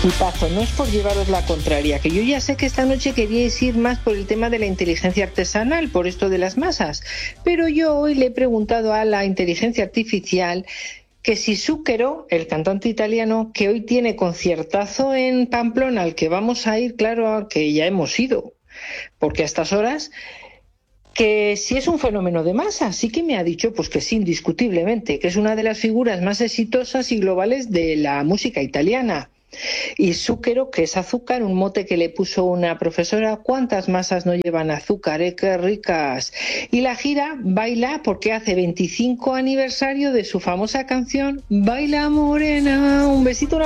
Equipazo, no es por llevaros la contraria, que yo ya sé que esta noche queríais ir más por el tema de la inteligencia artesanal, por esto de las masas, pero yo hoy le he preguntado a la inteligencia artificial que si Zucchero, el cantante italiano, que hoy tiene conciertazo en Pamplona, al que vamos a ir, claro, que ya hemos ido, porque a estas horas, que si es un fenómeno de masa. Sí que me ha dicho pues que sí, indiscutiblemente, que es una de las figuras más exitosas y globales de la música italiana. Y Zucchero, que es azúcar, un mote que le puso una profesora. ¿Cuántas masas no llevan azúcar? ¡Qué ricas! Y la gira Baila porque hace 25 aniversario de su famosa canción Baila Morena. Un besito.